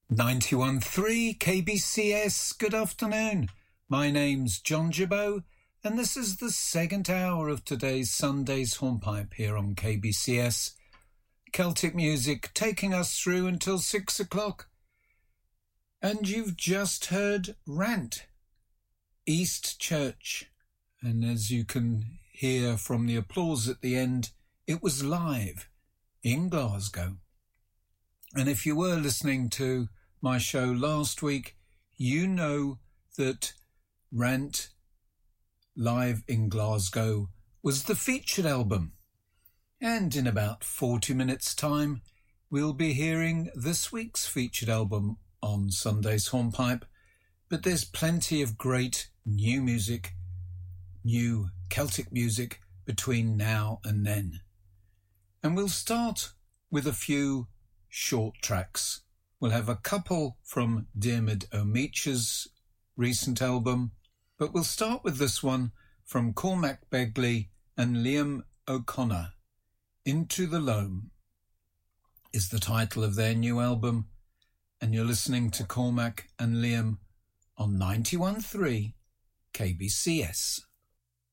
91.3 KBCS, good afternoon. My name's John Gibbo, and this is the second hour of today's Sunday's Hornpipe here on KBCS. Celtic music taking us through until 6 o'clock. And you've just heard Rant, East Church. And as you can hear from the applause at the end, it was live in Glasgow. And if you were listening to my show last week, you know that Rant Live in Glasgow was the featured album. And in about 40 minutes' time, we'll be hearing this week's featured album on Sunday's Hornpipe. But there's plenty of great new music, new Celtic music between now and then. And we'll start with a few short tracks. We'll have a couple from Diarmuid O'Meach's recent album, but we'll start with this one from Cormac Begley and Liam O'Connor. Into the Loam is the title of their new album, and you're listening to Cormac and Liam on 91.3 KBCS.